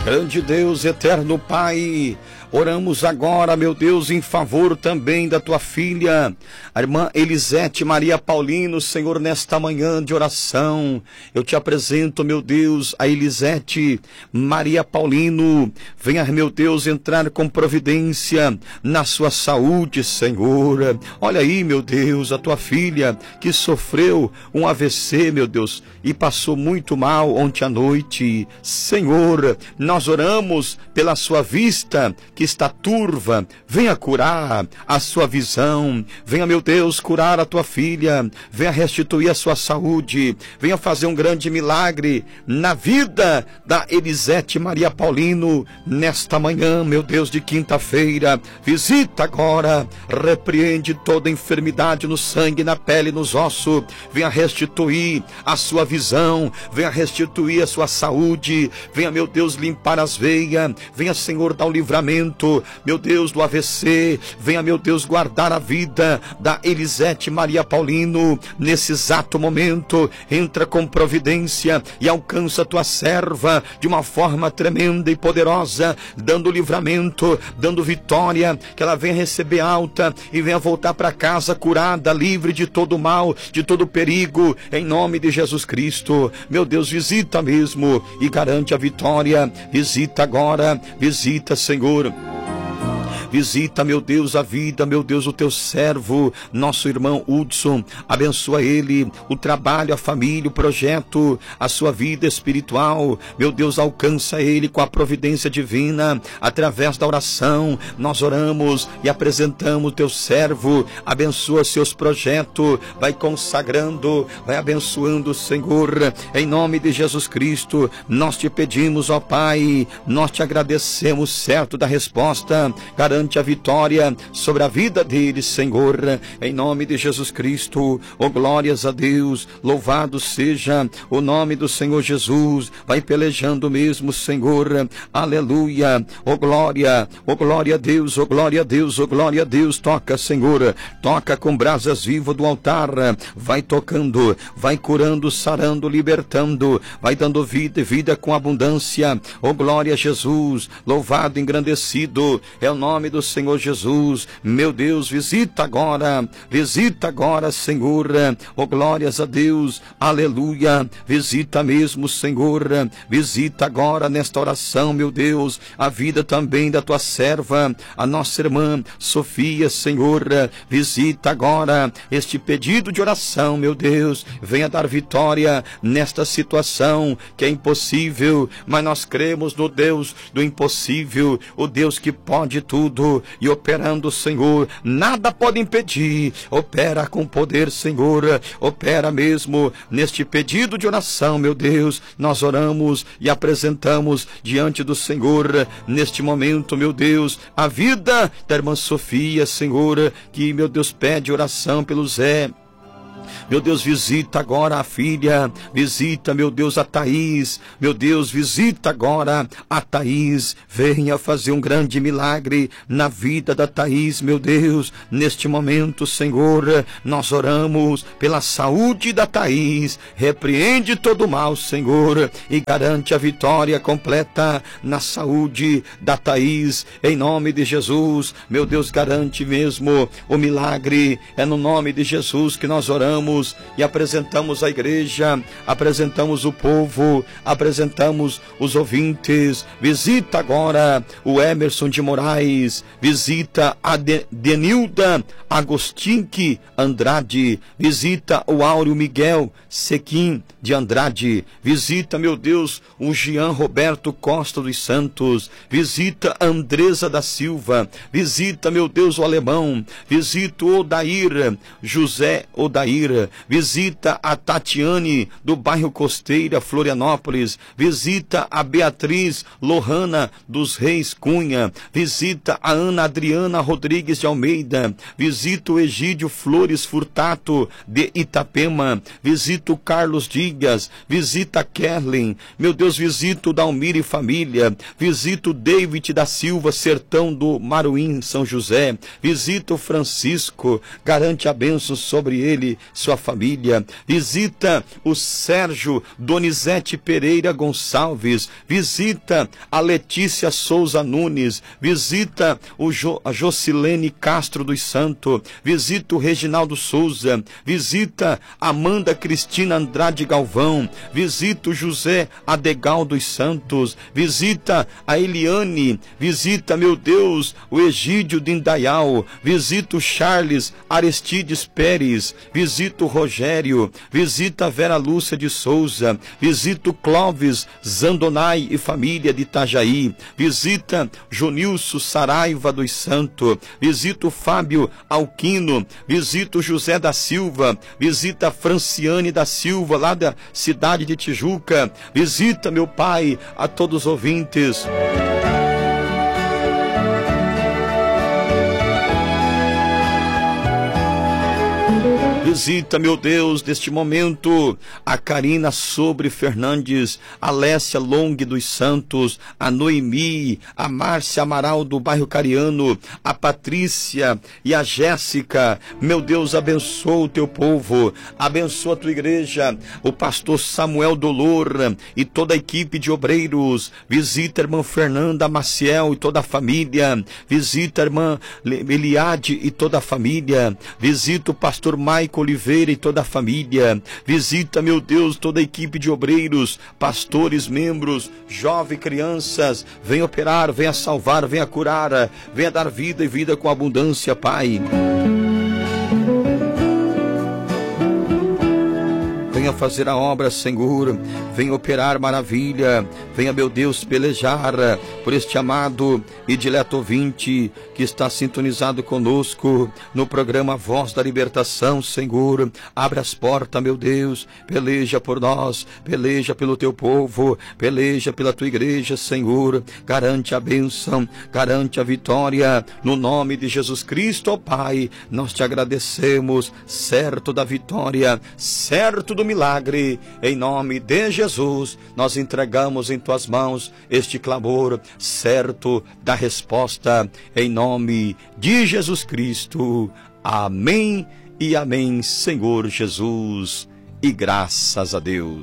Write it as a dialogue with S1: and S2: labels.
S1: Grande Deus, eterno Pai, oramos agora, meu Deus, em favor também da tua filha, a irmã Elisete Maria Paulino, Senhor, nesta manhã de oração. Eu te apresento, meu Deus, a Elisete Maria Paulino. Venha, meu Deus, entrar com providência na sua saúde, Senhor. Olha aí, meu Deus, a tua filha que sofreu um AVC, meu Deus, e passou muito mal ontem à noite. Senhor, nós oramos pela sua vista que está turva. Venha curar a sua visão. Venha, meu Deus, curar a tua filha. Venha restituir a sua saúde. Venha fazer um grande milagre na vida da Elisete Maria Paulino nesta manhã, meu Deus, de quinta-feira. Visita agora, repreende toda enfermidade no sangue, na pele, nos ossos. Venha restituir a sua visão. Venha restituir a sua saúde. Venha, meu Deus, limpar as veias. Venha, Senhor, dar o livramento, meu Deus, do AVC. Venha, meu Deus, guardar a vida da Elisete Maria Paulino nesse exato momento. Entra com providência e alcança a tua serva de uma forma tremenda e poderosa, dando livramento, dando vitória, que ela venha receber alta e venha voltar para casa curada, livre de todo mal, de todo perigo, em nome de Jesus Cristo. Meu Deus, visita mesmo e garante a vitória. Visita agora, visita, Senhor. Visita, meu Deus, a vida, meu Deus, o teu servo, nosso irmão Hudson. Abençoa ele, o trabalho, a família, o projeto, a sua vida espiritual. Meu Deus, alcança ele com a providência divina. Através da oração, nós oramos e apresentamos o teu servo. Abençoa seus projetos, vai consagrando, vai abençoando, Senhor. Em nome de Jesus Cristo, nós te pedimos, ó Pai, nós te agradecemos, certo da resposta. Garante a vitória sobre a vida deles, Senhor, em nome de Jesus Cristo. Oh, glórias a Deus, louvado seja o nome do Senhor Jesus. Vai pelejando mesmo, Senhor, aleluia. Oh, glória a Deus, oh, glória a Deus, oh, glória a Deus. Toca, Senhor, toca com brasas vivas do altar, vai tocando, vai curando, sarando, libertando, vai dando vida e vida com abundância. Oh, glória a Jesus, louvado, engrandecido é o nome do Senhor Jesus. Meu Deus, visita agora, Senhor. Oh, glórias a Deus, aleluia. Visita mesmo, Senhor. Visita agora nesta oração, meu Deus, a vida também da tua serva, a nossa irmã Sofia, Senhor. Visita agora este pedido de oração, meu Deus. Venha dar vitória nesta situação que é impossível, mas nós cremos no Deus do impossível, o Deus que pode tudo, e operando, Senhor, nada pode impedir. Opera com poder, Senhor, opera mesmo neste pedido de oração, meu Deus. Nós oramos e apresentamos diante do Senhor neste momento, meu Deus, a vida da irmã Sofia, Senhor, que, meu Deus, pede oração pelo Zé. Meu Deus, visita agora a filha, visita, meu Deus, a Thaís, meu Deus, visita agora a Thaís, venha fazer um grande milagre na vida da Thaís, meu Deus, neste momento, Senhor, nós oramos pela saúde da Thaís, repreende todo o mal, Senhor, e garante a vitória completa na saúde da Thaís, em nome de Jesus. Meu Deus, garante mesmo o milagre, é no nome de Jesus que nós oramos e apresentamos a igreja, apresentamos o povo, apresentamos os ouvintes. Visita agora o Emerson de Moraes, visita a Denilda Agostinque Andrade, visita o Áureo Miguel Sequim de Andrade, visita, meu Deus, o Jean Roberto Costa dos Santos, visita a Andresa da Silva, visita, meu Deus, o Alemão, visita o Odair, José Odair, visita a Tatiane do bairro Costeira, Florianópolis, visita a Beatriz Lohana dos Reis Cunha, visita a Ana Adriana Rodrigues de Almeida, visita o Egídio Flores Furtato de Itapema, visita o Carlos Dias, visita a Kerlin, meu Deus, visita o Dalmir e família, visita o David da Silva, Sertão do Maruim, São José, visita o Francisco, garante a bênção sobre ele, sua família. Visita o Sérgio Donizete Pereira Gonçalves. Visita a Letícia Souza Nunes. Visita a Jocilene Castro dos Santos. Visita o Reginaldo Souza. Visita Amanda Cristina Andrade Galvão. Visita o José Adegal dos Santos. Visita a Eliane. Visita, meu Deus, o Egídio de Indaial. Visita o Charles Aristides Pérez. Visita o Rogério. Visita a Vera Lúcia de Souza. Visita o Clóvis Zandonai e família de Itajaí. Visita Jonilson Saraiva dos Santos. Visita o Fábio Alquino. Visita o José da Silva. Visita a Franciane da Silva, lá da cidade de Tijuca. Visita, meu Pai, a todos os ouvintes. Visita, meu Deus, neste momento, a Karina Sobre Fernandes, a Lécia Long dos Santos, a Noemi, a Márcia Amaral do bairro Cariano, a Patrícia e a Jéssica. Meu Deus, abençoa o teu povo, abençoa a tua igreja, o pastor Samuel Dolor e toda a equipe de obreiros. Visita a irmã Fernanda Maciel e toda a família. Visita a irmã Eliade e toda a família. Visita o pastor Maico Oliveira e toda a família. Visita, meu Deus, toda a equipe de obreiros, pastores, membros, jovens, crianças. Venha operar, venha salvar, venha curar, venha dar vida e vida com abundância, Pai. Venha fazer a obra, Senhor. Venha operar maravilha. Venha, meu Deus, pelejar por este amado e dileto ouvinte que está sintonizado conosco no programa Voz da Libertação, Senhor. Abre as portas, meu Deus. Peleja por nós. Peleja pelo teu povo. Peleja pela tua igreja, Senhor. Garante a bênção. Garante a vitória. No nome de Jesus Cristo, ó Pai, nós te agradecemos. Certo da vitória. Certo do milagre, em nome de Jesus, nós entregamos em tuas mãos este clamor, certo da resposta, em nome de Jesus Cristo. Amém e amém, Senhor Jesus, e graças a Deus.